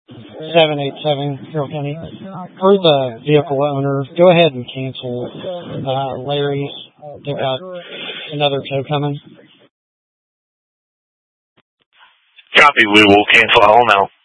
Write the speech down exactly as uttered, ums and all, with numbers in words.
seven eight seven, Carroll County. For the vehicle owner, go ahead and cancel uh, Larry's. They've got another tow coming. Copy, we will cancel all now.